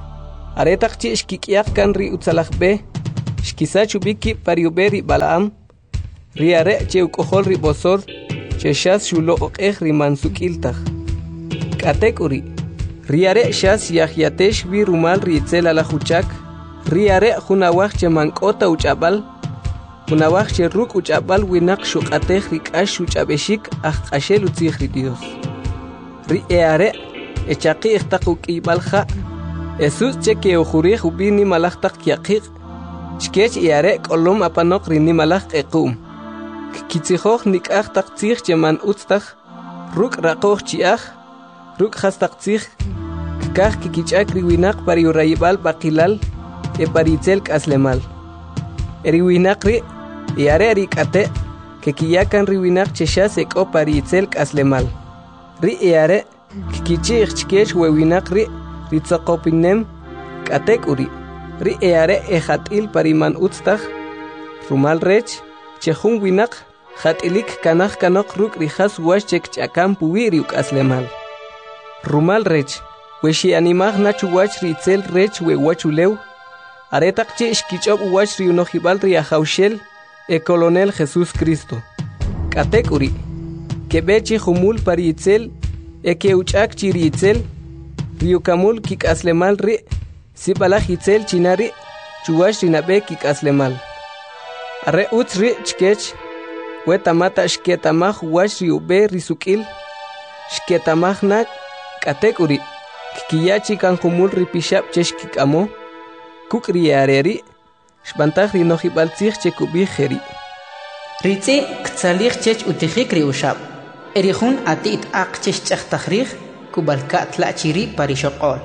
Aretak chi shkikiak kan ri utzalakbe, shkisachu biki pariuberi Balaam, ri are che ukohol ri bosor, che shas shulo okeh ri mansukiltak. Katek uri, ri are shas yahyatesh vi rumal ri itzel ala huchak, ri are hunawak che mankota uchabal, hunawak che ruk uchabal winak shukateh rikash uchabeshik ah kashel utzih ri Dios. Ri are echaki ikhtakuk ibalha, Jesus cheque ojuri hubini malachtak yakik, chkech iare kolom apanok rini malach ekum. Kitzihoch nikach tak tzich cheman utstach, ruk rakoch chiach, ruk hastak tzich, kach kikichak riwinak pari urayibal bakilal, e paritzel kaslemal. Eriwinak ri, iare rikate, kekiyakan riwinak cheshas eko paritzel kaslemal. Ri iare, kikichich chkech wewinak ri, Ritzakopinem, katek uri, ri eare ehatil pariman utstach, rumal rech, chehun winak, hatilik kanach kanok ruk rijas wash chek chakam puwiriuk aslemal. Rumal rech, weshi animach nachu wach ritzel rech we wachulew, aretak che shkichop wach riunojibal riahaushel, e colonel Jesús Cristo. Katek uri, kebechi humul paritzel, e keuchak chiritzel, Riukamul kik aslemal ri, sipala hitzel chinari, chuwash rinabe kik aslemal. Are uts ri chkech, wetamata shketamach wash riube risukil, shketamach nak, katek uri, kikiyachi kan humul ripishap chesh kikamo, kuk riareri, shbantach rinojibal tzich chekubi jeri. Ritzi ktzalich chech utijik riushab, erihun atit ak chech chachtajrich, Kubalka tlachiri parishokol.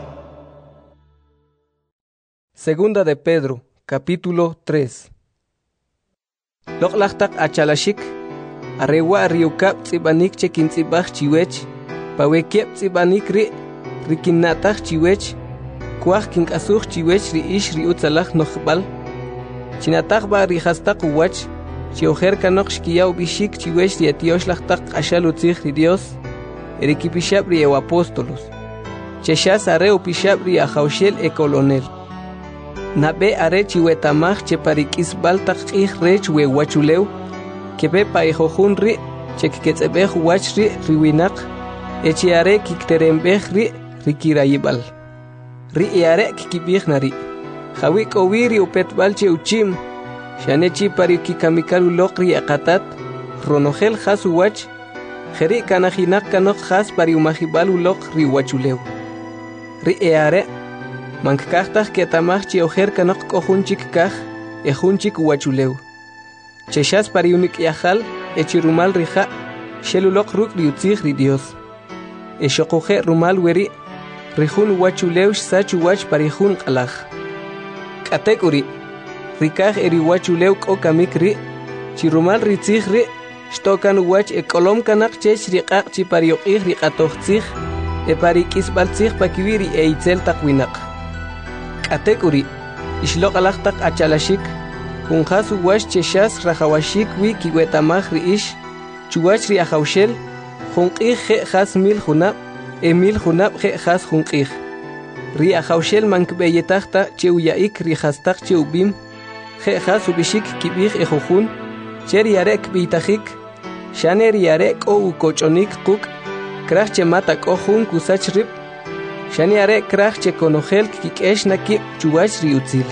Segunda de Pedro, capítulo tres. Loklachtak achalashik, arewa riukap tsibanik chekin tsibach chiwech, pawekep tsibanik ri, rikinatach chiwech, kuach kinkasuch chiwech ri ish ri utzalach nochbal, chinatach ba rihastak uwach, chioher kanok shkiyaw bishik chiwech ri etioshlachtak ashal utzich ri Dios, Erikipishapri e apóstolos. Cheshas are upishapri a Jaushel e colonel. Nabe are chiwetamach che parikis baltak ich rech we wachuleu. Kebe pa ejojunri chekketzebeh wachri riwinak. Echiare kikterembehri rikirayibal. Ri eare kikibichnari. Jawik owiri upetbalche uchim. Shanechi parikikamikalu lokri akatat. Ronogel hasu wach. Jeri kanajinak kanok has pariumajibal ulok riwachuleu. Ri eare, mankaktaj ketamach chiojer kanok kohunchik kaj, ejunchik wachuleu. Cheshas pariunik yahal, echirumal rija, shelulok ruk riutzig ri Dios. Eshokoje rumal weri, rijun wachuleu sachu wach parijun kalaj. Katekuri, rikaj eri wachuleu kokamik ri, chirumal ritzig ri, Shtokan wach e kolom kanak chech riqaq chi parioqih riqatoqtzih e parikis baltzih pakiwiri e itzel taqwinak. Katekuri, ishloq alaqtaq achalashik, kunjasu wach cheshas rajawashik wi kiwetamaj riish, chuwach ri ajawshel, junqih je jas mil junab, e mil junab je jas junqih. Ri ajawshel mankbeyetaqta cheuyaik ri jastaq cheubim, je jas ubishik kibih e jujun, Cheri arek bitajik, shaneri arek o ukochonik kuk, krach mata kohun kusach rip, shani arek krach konogel kikesh nakip chuwach riutzil.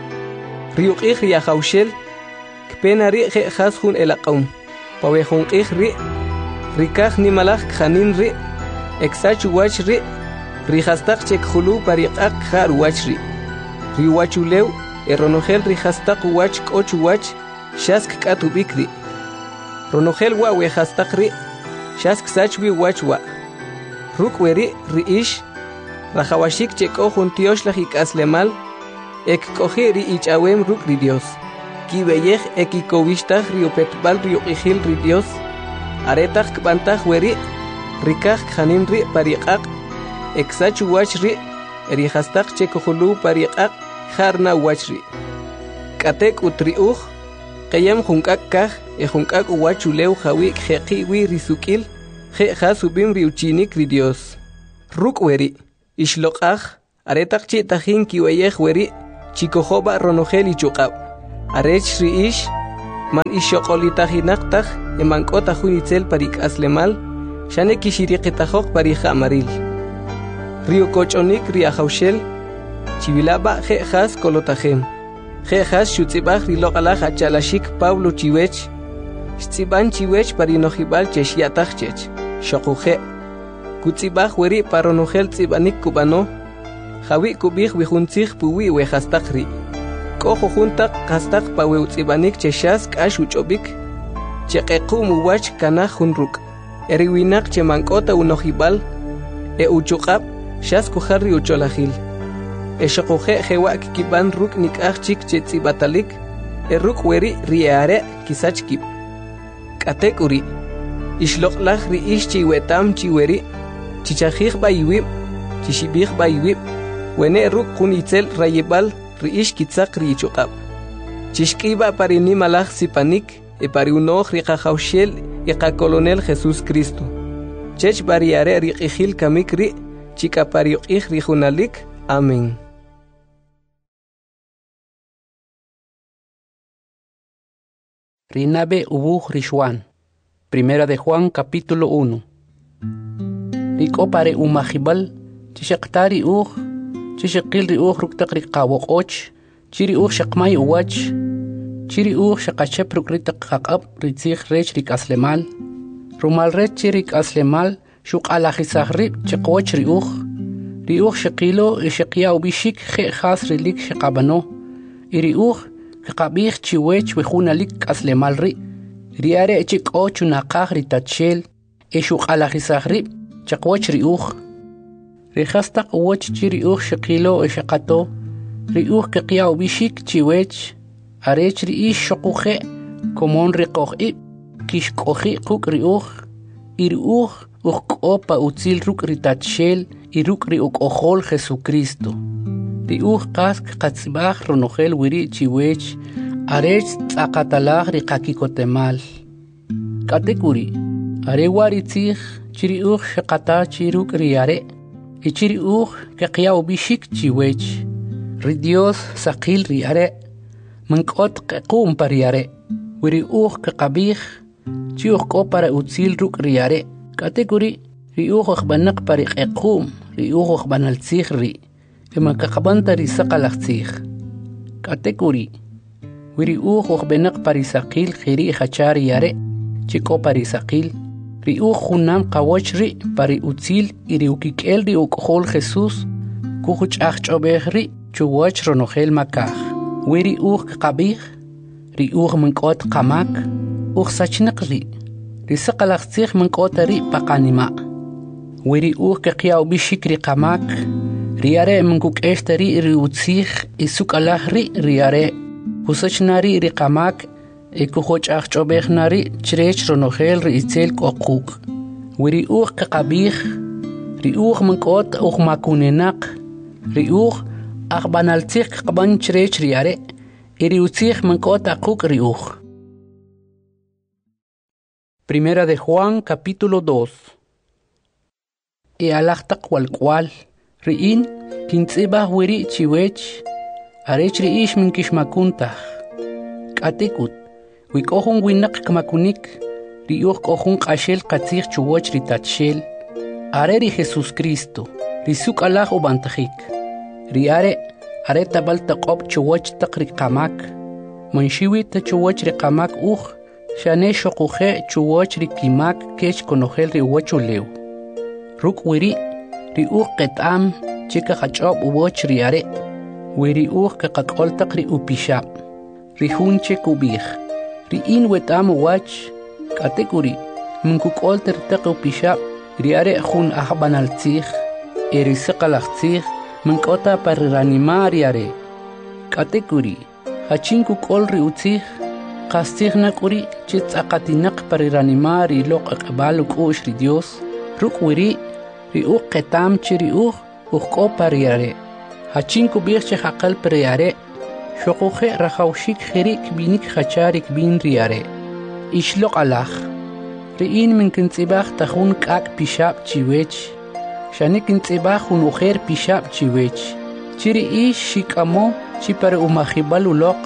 Riuqih riahaushel, kpenari je jashun elaqaum, pawehun ri, rikaj nimalach khanin ri, exach wach ri, rihastak chekhulu pariqak khar wach ri. Riwachulew, eronogel rihastak wach kochu wach, Shask katu bikri. Ronogel wa we hastakri. Shask sachwi wachwa. Rukweri riish. Rajawashik cheko juntiosh lajik aslemal. Ek kohe ri ichawem ruk ri Dios. Kibeyej ekikowishtah riopetbal rioqihil ri Dios. Aretach kbantah weri. Rikaj khanin ri pariqaq. Eksachu wachri. Erihastak cheko julu pariqaq. Harna wachri. Katek utriuj. Kayam junkak kaj, e junkak uwachuleu jawik jeqiwi risukil, je jasubim riuchinik ri Dios. Rukweri, ishloqaj, Aretak chi tajin kiweyej weri chikojoba ronogel ichuqab. Arech riish man ishoqolitajinaqtaj emankota junitzel parik aslemal shane kishiriqitajok parija amaril. Río Cochonik riajaushel chivilaba jejas kolotajem. Jejas shutzibaj riloqalaj achalashik Pablo chiwech. Shtsiban chiwech parinojibal cheshiatajchech. Shokuje. Kutzibaj weri paronogel tzibanik kubano. Jawi kubij wijuntzij puwi wejastakri. Kojo juntak kastak paweutsibanik cheshas kash uchobik. Cheqequ muwach kanaj junruk. Eriwinak chemankota unojibal. E uchuqab shas kujarri ucholajil. E shokuje jewak kiban ruk nikajchik chetzibatalik. E ruk weri rieare kisachkib. Katekuri. Ishloqlaj riish chiwetam chiweri. Chichajij bayiwib. Chishibij bayiwib. Wene ruk kunitzel rayebal riish kitzak riichuqab. Chishkiba parini malaj sipanik e pariunoj riqajaushel iqa colonel Jesús Cristo. Chech bariare riqijil kamikri chika pariuqij rijunalik. Amén. Rinabe ubuj Rishwan. Primera de Juan capítulo uno. Riko pare umajibal chishaktari uj chishakil ri uj ruktak riqawok och chiri uj shakmay uwach chiri uj shakachep rukritak qaqab ritzij rech rik aslemal rumal rech chirik aslemal shuk alajisaj rib chiqwach ri uj ri uj shaqilo ishaqya ubishik je khas rilik shaqabano iri uj qaqabij chiwech wejunalik aslemal ri riare chik och unaqaj ritachel ishuk alajisaj rib chiqwach ri uj Rejastaq uwach chiri uj shaqilo e shaqato, ri uj qiqya ubishik chiwech, arech ri ish shaquje, komon riqoj ib, kish koji quk ri uj, iri uj uj qopa utzil ruk ritachel, iruk ri uk ojol Jesucristo. Ri uj qask qatzibaj ronogel wiri chiwech, arech tzaqatalaj ri qakikotemal. Katekuri, are waritzij, chiri uj shaqata chiruk riare, Ichiri uj qiqya ubishik chiwech. Ri Dios saqil riare. Mankot qiqum pariare. Wiri uj qiqabij. Chi uj qopara utzil ruk riare. Katekuri ri uj uqbanak pari qiqum. Ri uj uqbanaltzij ri. Ema qaqbanta ri saqalaqtzij. Katekuri wiri uj uqbenak pari saqil khiri khachari yare. Chi qopari saqil. Ri uj junam qawach ri pari utzil iri ukikel ri ukjol Jesús kujuch achchobej ri chuwach ronogel makaj. Wiri uj qabij, ri uj mankot qamak, uj sachniq ri. Ri saqalaqtzij mankot ri paqanima. Wiri uj qiqya ubishik ri qamak, riare mankukeshta ri ri utzij isuk alaj ri riare. Kusachnari ri qamak Ekujoch achchobej nari chrech ronogel ri itzel qoquk. Wiri uj qaqabij, ri uj mankot uj makunenak, ri uj aqbanaltzij qaqban chrech riare, iri utzij mankot aquk ri uj. Primera de Juan capítulo dos. E alajtaq walqwal, riin kintzibaj wiri chiwech, arech ri ish minkishmakuntaj. Katikut. Wikohun winak kamakunik, ri uj kohun qashel qatzij chuwach ri tachel, are ri Jesús Cristo, ri suk alaj ubantajik. Ri are, are tabal taqob chuwach taq ri qamak, manshiwi ta chuwach ri qamak uj, shane shoquje chuwach ri kimak kech konogel ri uwachulew. Ruk wiri, ri uj qetam, chika qachob uwach ri are, wiri uj qaqaqol taq ri upishab, ri hunche kubij. Ri in wetam wach katekuri minkukol tertaq upishab riare jun ahbanaltzij eri saqalaqtzij minkota parranimar riare katekuri hachin kukol ri utzij qastij nakuri chitzaqatinaq parranimar ri loq aqbal ukush ri Dios ruk wiri ri uq qetam chiri uq uqo pariare hachin kubij chaqal pariare شقوخه رخوشيك خريك بينك خشارك بين رياري إشلق الله رئين من كنتباخ تخون كاك بشاب تشيويتش Shanik intzibah un ujer pishab chiwech. Chiri ish shikamo chipare umahibal ulok.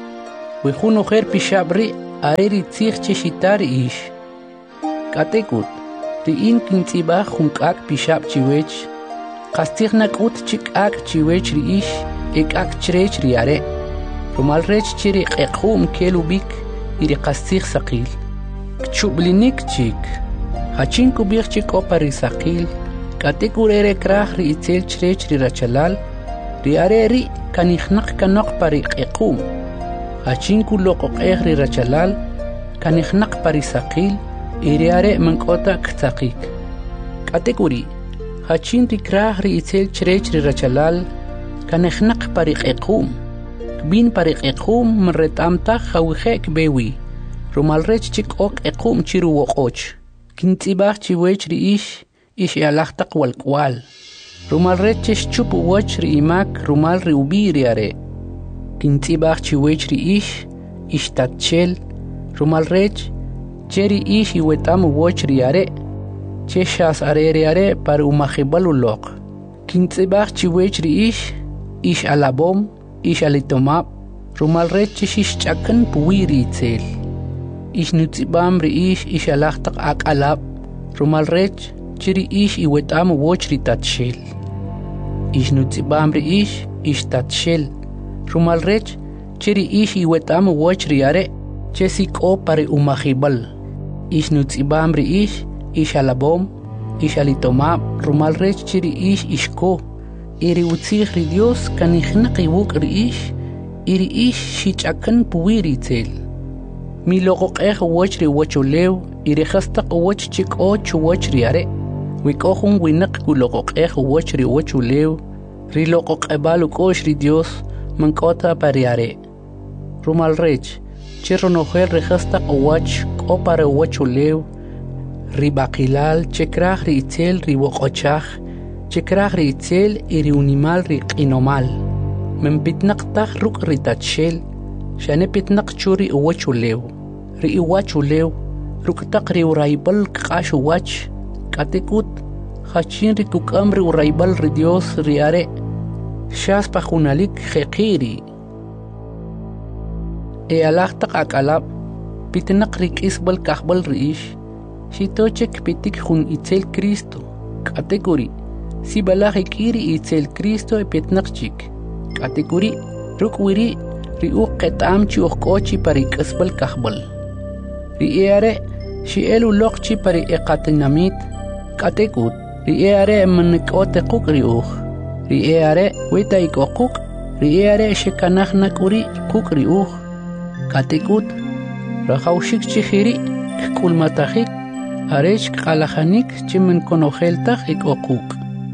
Wihun ujer pishabri areri tzich chishitari ish. Katekut, ri in kintzibah un kak pishab chiwech. Kastig nakut chik ak chiwech ri ish ek ak chrech ri are. Rumal rech chiri qeqhum kelubik iri kastig saqil. Kchublinik chik. Hachin kubir chik opari saqil. Katekur ere krah ri itzel chrech ri rachalal. Ri are ri kanihnak kanok pari qeqhum. Hachin kuloko qeq ri rachalal. Kanihnak pari saqil. Iri are mankota ktsaqik. Katekuri. Hachin ri krah ri itzel chrech ri rachalal. Kanihnak pari qeqhum. Bin pari qeqhum mretamta khawkhek bewi. Rumal rech chik ok qeqhum chiru woqoch. Kintzibah chiwech ri ish. Ish yalahtaq walkwal. Rumal reches chup wach ri imak rumal ri ubi ri are. Kintzibah chiwech ri ish. Ish tatchel. Rumal rech. Cheri ish iwetam wach ri are. Cheshas are ri are par umahibal ulok. Kintzibah chiwech ri ish. Ish alabom. Ish alitomab. Rumal reches ish chakan puwi ri itzel. Ish nutzibam ri ish. Ish yalahtaq ak alab. Rumal rech. Chiri ish iwetam woch ri tatshel. Ish nutzibam ri ish, ish tatshel. Rumal rech, chiri ish iwetam woch ri are, chesik o pare umahibal. Ish nutzibam ri ish, ish alabom, ish alitomab. Rumal rech chiri ish ishko. Iri utzich ri Dios kanihnak iwuk ri ish, iri ish shichakan puwi ri tzel. Mi loqoq ej woch ri wocholew, iri khastaq woch chik o chuwoch ri are. Wikohun winak kuloqoq ej woch ri wochulew, ri loqoq ebalu kosh ri Dios, mankota pariare. Rumal rech, chirro nojer ri khastaq wach ko pare wochulew, ri bakilal, chekrach ri itzel ri woqochach, chekrach ri itzel iri unimal ri qinomal. Men pitnak tach ruk ri tatshel, shane pitnak churi wochulew. Ri iwachulew, ruktaq ri uraibal kqash wach, katekut, hachin ri kukam ri uraibal ri Dios ri are, shas pajunalik jeqiri. E alahtaq akalab, pitnak ri kisbal kahbal ri ish, shitochek pitik jun itzel Cristo, katekuri, si balaj ikiri itzel Cristo e pitnak chik, katekuri, rukwiri, ri uq qetam chi uqochi pari kisbal kahbal. Ri eare, shi elu loqchi pari eqatinamit, katekut, ri eare manikoote quk ri uq. Ri eare weta iko quk, ri eare shekanahnak uri quk ri uq. Katekut, rahawshik chihiri, kkulmatahik, arech kalahanik chimen konojeltah iko quk.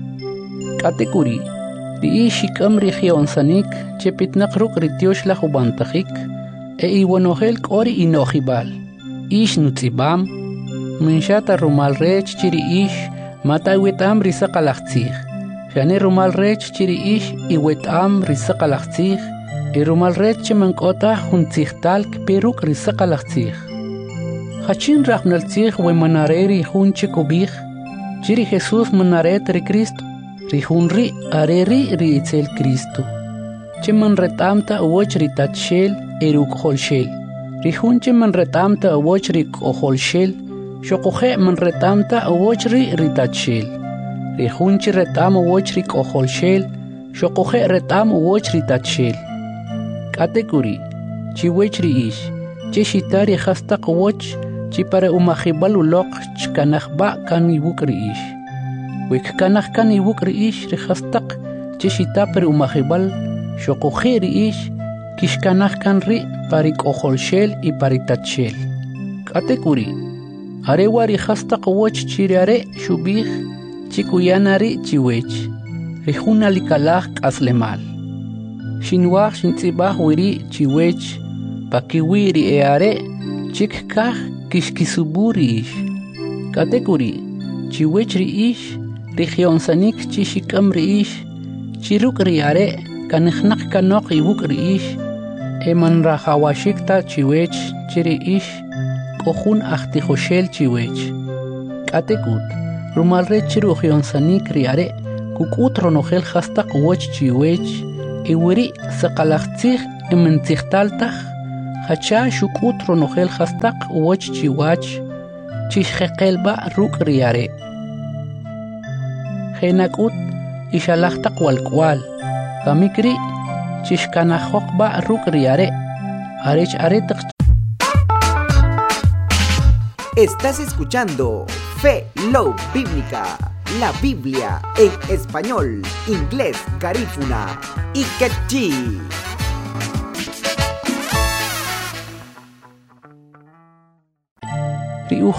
Katekuri, ri ishikam ri gionsanik, chepitnak ruk ri tiosh la hubantahik, e iwanogel kori inojibal. Ish nutzibam, minshata rumal rech chiri ish, mata iwetam risaqalachtzich. Shane rumal rech chiri ish, iwetam risaqalachtzich, i rumal rech chimankota juntzihtalk peruk risaqalachtzich. Hachin rachnaltzich we manareri junche kubich, chiri Jesus manaret ri Cristo, ri junri areri ri itzel Cristo. Chiman retamta uoch ri tatshel eruk holshel. Rihunche man retamta awoch ri oholshel, shokoje man retamta awoch ri ritatshel. Rihunche retam awoch ri oholshel, shokoje retam awoch ri tatshel. Katekuri, chiwech ri ish, chishitari hasta awoch, chipare umahibal ulok, chkanahba kan ibuk ri ish. Wik kanah kan ibuk ri ish ri hastak, chishitapere umahibal, shokoje ri ish, kishkanah kan ri parik oholshel y paritatshel. Katekuri, arewari hastaq woch chiriare shubih, chikuyanari chiwech, rihuna likalach aslemal. Shinwach shintzibah wiri chiwech, pakiwiri eare, chikkah kishkisuburi ish. Katekuri, chiwech ri ish, rigionsanik chishikam ri ish, chiruk ri are, kanihnak kanok ibuk ri ish, eman rahawashikta chiwech chiri ish, kohun achtijoshel chiwech. Katekut, rumal rechiru sanik riare kukutro nogel hasta woch chiwech iwiri saqalaqtij imentzihtaltaj hacha shukutro nogel hasta woch chiwach chishqelba ruk riare henakut ishalaqtaq walkwal kamikri chishkanajokba ruk riare arech aretaq. Estás escuchando Fe Love Bíblica, la Biblia en español, inglés, garífuna y quechí. Riuj